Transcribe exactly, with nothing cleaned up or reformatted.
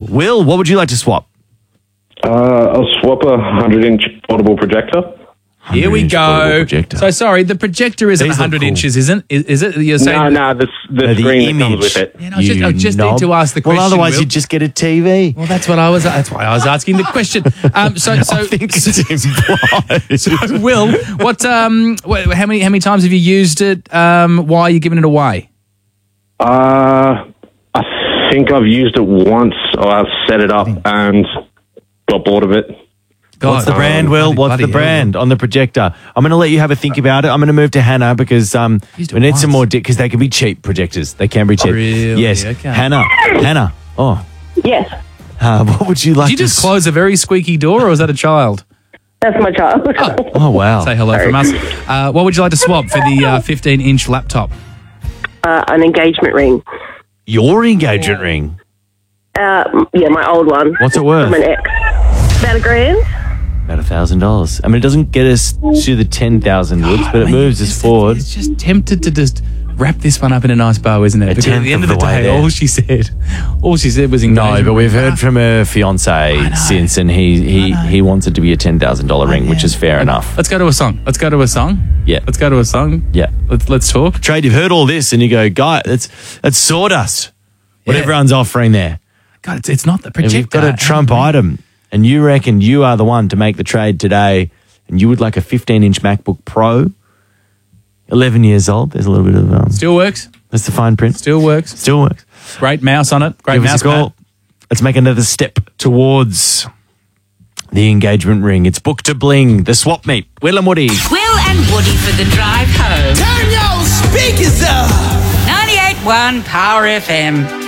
Will, what would you like to swap? Uh, I'll swap a hundred-inch portable projector. Here we go. Projector. So sorry, the projector isn't These look one hundred cool. inches, isn't is, is it? You're saying No, no, the, the No, the screen that comes image. with it. Yeah, no, I just, I just knob. need to ask the question. Well, otherwise Will. you'd just get a T V. Well, that's what I was. That's why I was asking the question. Um, so, so, I think it's implied. so, Will, what? Um, wh- how many? How many times have you used it? Um, why are you giving it away? Uh, I think I've used it once, or I've set it up and got bored of it. God, What's the oh, brand, Will? bloody- What's bloody the hell, brand on the projector? I'm going to let you have a think about it. I'm going to move to Hannah because um, Used it we need some once. more because they can be cheap projectors. They can be cheap. Really? Yes. Okay. Hannah. Hannah. Oh, Yes, uh, what would you like Did you to just s- close a very squeaky door, or is that a child? that's my child. Oh, wow. Say hello from us. Uh, what would you like to swap for the uh, fifteen-inch laptop? uh, an engagement ring. Your engagement ring. Uh, yeah, my old one. What's it worth? From an ex. About a grand. About a thousand dollars. I mean, it doesn't get us to the ten thousand woods, but it Man, moves us it's- forward. It's just tempted to just wrap this one up in a nice bow, isn't it? A Because at tenth the end of of the, the way day, there. all she said, all she said was No, engagement. but we've ring. heard from her fiance know. since, and he he, know. he wants it to be a ten thousand dollar ring, which is fair enough. Let's go to a song. Let's go to a song. Yeah. Let's go to a song. Yeah. Let's let's talk. Trade, you've heard all this, and you go, guy, that's that's sawdust. What Yeah. everyone's offering there. God, it's, it's not the If projector. you've got a Trump item, and you reckon you are the one to make the trade today, and you would like a fifteen-inch MacBook Pro, eleven years old. There's a little bit of um, Still works. that's the fine print. Still works. Still works. Great mouse on it. Great Give mouse us a call. pad. Let's make another step towards the engagement ring. It's booked to bling. The swap meet. Will and Woody. Will and Woody for the drive home. Turn your speakers up. ninety-eight point one Power F M.